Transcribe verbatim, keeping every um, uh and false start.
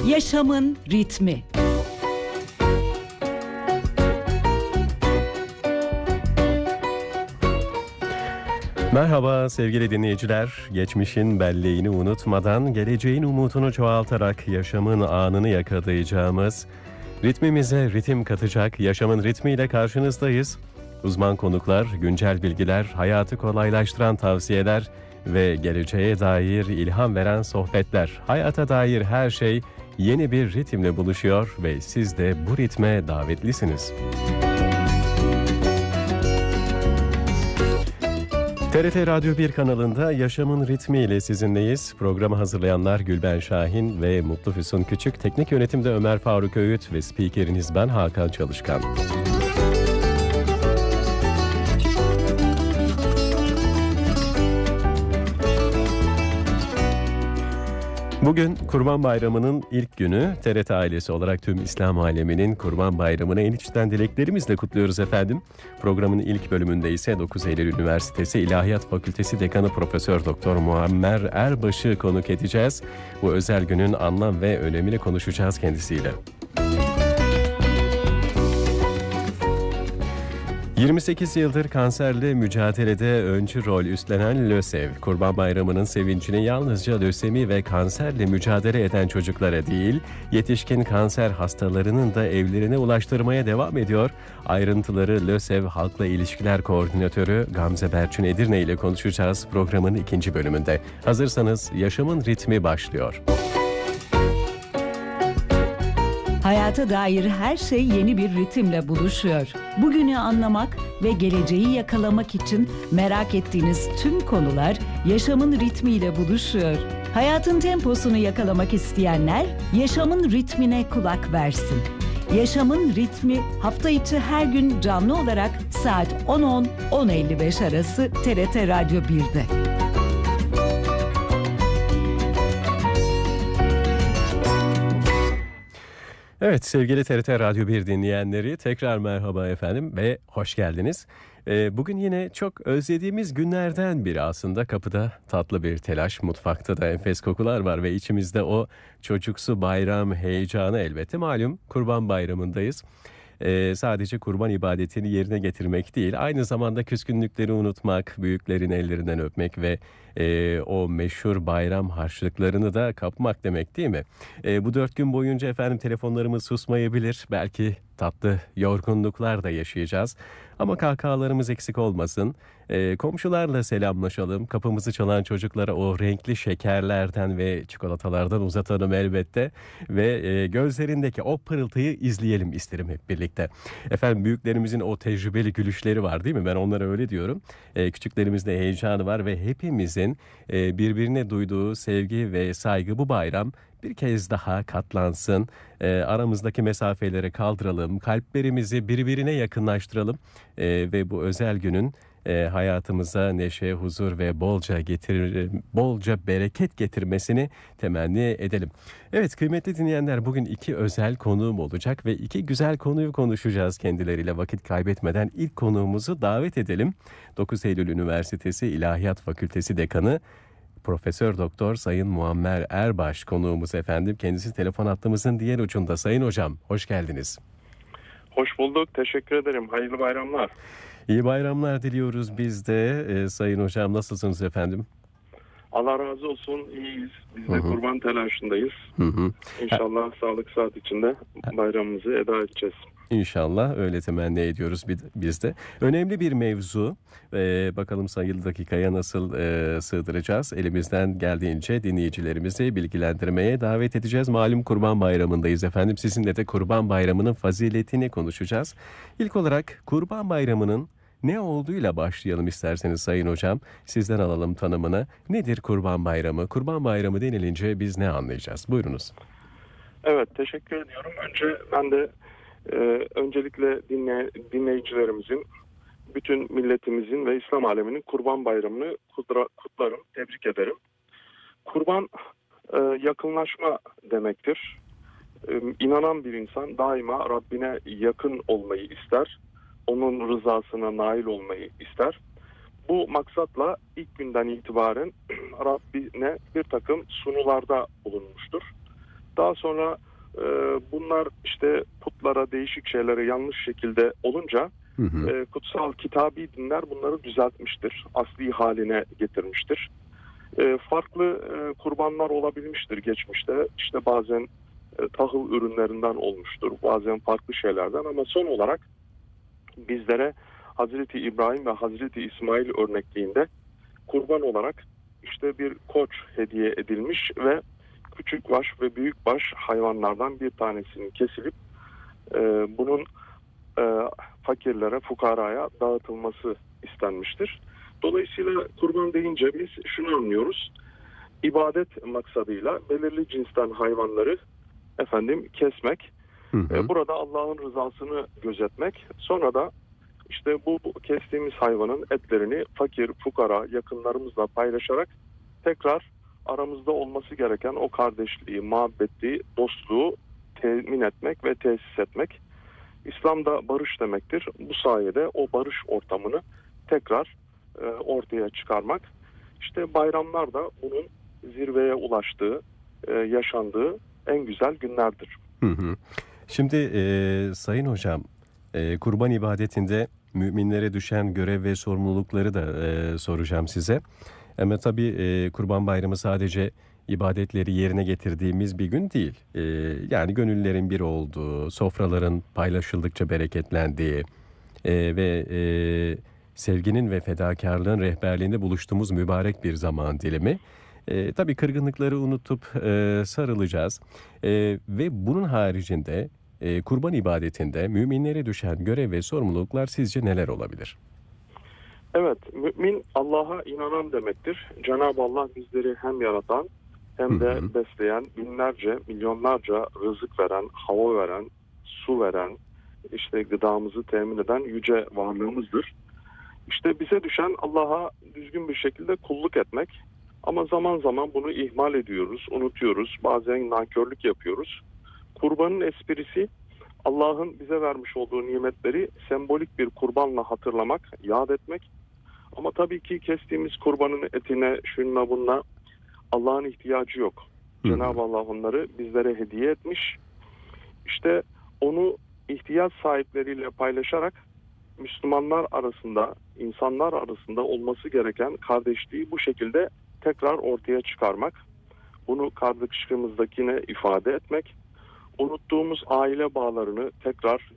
Yaşamın ritmi. Merhaba sevgili dinleyiciler. Geçmişin belleğini unutmadan geleceğin umutunu çoğaltarak yaşamın anını yakalayacağımız, ritmimize ritim katacak yaşamın ritmiyle karşınızdayız. Uzman konuklar, güncel bilgiler, hayatı kolaylaştıran tavsiyeler ve geleceğe dair ilham veren sohbetler. Hayata dair her şey yeni bir ritimle buluşuyor ve siz de bu ritme davetlisiniz. T R T Radyo bir kanalında Yaşamın Ritmi ile sizinleyiz. Programı hazırlayanlar Gülben Şahin ve Mutlu Füsun Küçük. Teknik yönetimde Ömer Faruk Öğüt ve spikeriniz ben Hakan Çalışkan. Bugün Kurban Bayramı'nın ilk günü. T R T ailesi olarak tüm İslam aleminin Kurban Bayramı'nı en içten dileklerimizle kutluyoruz efendim. Programın ilk bölümünde ise dokuz Eylül Üniversitesi İlahiyat Fakültesi Dekanı Profesör Doktor Muammer Erbaş'ı konuk edeceğiz. Bu özel günün anlam ve önemini konuşacağız kendisiyle. yirmi sekiz yıldır kanserle mücadelede öncü rol üstlenen LÖSEV, Kurban Bayramı'nın sevincini yalnızca lösemi ve kanserle mücadele eden çocuklara değil, yetişkin kanser hastalarının da evlerine ulaştırmaya devam ediyor. Ayrıntıları LÖSEV Halkla İlişkiler Koordinatörü Gamze Berçin Edirne ile konuşacağız programın ikinci bölümünde. Hazırsanız Yaşamın Ritmi başlıyor. Hayata dair her şey yeni bir ritimle buluşuyor. Bugünü anlamak ve geleceği yakalamak için merak ettiğiniz tüm konular yaşamın ritmiyle buluşuyor. Hayatın temposunu yakalamak isteyenler yaşamın ritmine kulak versin. Yaşamın ritmi hafta içi her gün canlı olarak saat on on on elli beş arası T R T Radyo bir'de. Evet sevgili T R T Radyo bir dinleyenleri tekrar merhaba efendim ve hoş geldiniz. Ee, bugün yine çok özlediğimiz günlerden biri aslında. Kapıda tatlı bir telaş, mutfakta da enfes kokular var ve içimizde o çocuksu bayram heyecanı elbette. Malum Kurban Bayramı'ndayız. Ee, sadece kurban ibadetini yerine getirmek değil, aynı zamanda küskünlükleri unutmak, büyüklerin ellerinden öpmek ve e, o meşhur bayram harçlıklarını da kapmak demek değil mi? E, bu dört gün boyunca efendim telefonlarımız susmayabilir, belki tatlı yorgunluklar da yaşayacağız. Ama kahkahalarımız eksik olmasın. E, komşularla selamlaşalım. Kapımızı çalan çocuklara o renkli şekerlerden ve çikolatalardan uzatalım elbette. Ve e, gözlerindeki o pırıltıyı izleyelim isterim hep birlikte. Efendim büyüklerimizin o tecrübeli gülüşleri var değil mi? Ben onlara öyle diyorum. E, küçüklerimizde heyecanı var ve hepimizin e, birbirine duyduğu sevgi ve saygı bu bayram bir kez daha katlansın. E, aramızdaki mesafeleri kaldıralım. Kalplerimizi birbirine yakınlaştıralım. E, ve bu özel günün e, hayatımıza neşe, huzur ve bolca getir, bolca bereket getirmesini temenni edelim. Evet kıymetli dinleyenler, bugün iki özel konuğum olacak ve iki güzel konuyu konuşacağız kendileriyle. Vakit kaybetmeden ilk konuğumuzu davet edelim. dokuz Eylül Üniversitesi İlahiyat Fakültesi Dekanı Profesör Doktor Sayın Muammer Erbaş konuğumuz efendim. Kendisi telefon hattımızın diğer ucunda. Sayın hocam hoş geldiniz. Hoş bulduk. Teşekkür ederim. Hayırlı bayramlar. İyi bayramlar diliyoruz biz de. Ee, Sayın hocam nasılsınız efendim? Allah razı olsun. İyiyiz. Biz de Hı-hı. kurban telaşındayız. Hı-hı. İnşallah ha. sağlık saat içinde bayramımızı eda edeceğiz. İnşallah öyle temenni ediyoruz biz de. Önemli bir mevzu. Ee, bakalım sayılı dakikaya nasıl e, sığdıracağız. Elimizden geldiğince dinleyicilerimizi bilgilendirmeye davet edeceğiz. Malum Kurban Bayramı'ndayız efendim. Sizinle de Kurban Bayramı'nın faziletini konuşacağız. İlk olarak Kurban Bayramı'nın ne olduğuyla başlayalım isterseniz Sayın Hocam. Sizden alalım tanımını. Nedir Kurban Bayramı? Kurban Bayramı denilince biz ne anlayacağız? Buyurunuz. Evet, teşekkür ediyorum. Önce ben de e, öncelikle dinle, dinleyicilerimizin, bütün milletimizin ve İslam aleminin Kurban Bayramı'nı kutla, kutlarım, tebrik ederim. Kurban e, yakınlaşma demektir. E, inanan bir insan daima Rabbine yakın olmayı ister. Onun rızasına nail olmayı ister. Bu maksatla ilk günden itibaren Rabbine bir takım sunularda bulunmuştur. Daha sonra e, bunlar işte putlara, değişik şeylere yanlış şekilde olunca Hı hı. e, kutsal kitabi dinler bunları düzeltmiştir. Asli haline getirmiştir. E, farklı e, kurbanlar olabilmiştir geçmişte. İşte bazen e, tahıl ürünlerinden olmuştur, bazen farklı şeylerden, ama son olarak bizlere Hazreti İbrahim ve Hazreti İsmail örnekliğinde kurban olarak işte bir koç hediye edilmiş ve küçük baş ve büyük baş hayvanlardan bir tanesinin kesilip e, bunun e, fakirlere, fukaraya dağıtılması istenmiştir. Dolayısıyla kurban deyince biz şunu anlıyoruz: İbadet maksadıyla belirli cinsten hayvanları efendim kesmek, Hı hı. e, burada Allah'ın rızasını gözetmek, sonra da işte bu kestiğimiz hayvanın etlerini fakir, fukara, yakınlarımızla paylaşarak tekrar aramızda olması gereken o kardeşliği, muhabbeti, dostluğu temin etmek ve tesis etmek. İslam'da barış demektir. Bu sayede o barış ortamını tekrar e, ortaya çıkarmak. İşte bayramlar da bunun zirveye ulaştığı, e, yaşandığı en güzel günlerdir. Hı hı. Şimdi e, Sayın Hocam, e, kurban ibadetinde müminlere düşen görev ve sorumlulukları da e, soracağım size. Ama tabii e, Kurban Bayramı sadece ibadetleri yerine getirdiğimiz bir gün değil. E, yani gönüllerin bir olduğu, sofraların paylaşıldıkça bereketlendiği e, ve e, sevginin ve fedakarlığın rehberliğinde buluştuğumuz mübarek bir zaman dilimi. E, tabii kırgınlıkları unutup e, sarılacağız. E, ve bunun haricinde e, kurban ibadetinde müminlere düşen görev ve sorumluluklar sizce neler olabilir? Evet, mümin Allah'a inanan demektir. Cenab-ı Allah bizleri hem yaratan hem de Hı hı. besleyen, binlerce, milyonlarca rızık veren, hava veren, su veren, işte gıdamızı temin eden yüce varlığımızdır. İşte bize düşen Allah'a düzgün bir şekilde kulluk etmek. Ama zaman zaman bunu ihmal ediyoruz, unutuyoruz, bazen nankörlük yapıyoruz. Kurbanın esprisi, Allah'ın bize vermiş olduğu nimetleri sembolik bir kurbanla hatırlamak, yad etmek. Ama tabii ki kestiğimiz kurbanın etine, şununla bununla Allah'ın ihtiyacı yok. Hı hı. Cenab-ı Allah onları bizlere hediye etmiş. İşte onu ihtiyaç sahipleriyle paylaşarak Müslümanlar arasında, insanlar arasında olması gereken kardeşliği bu şekilde tekrar ortaya çıkarmak. Bunu kardeşliğimizdekine ifade etmek. Unuttuğumuz aile bağlarını tekrar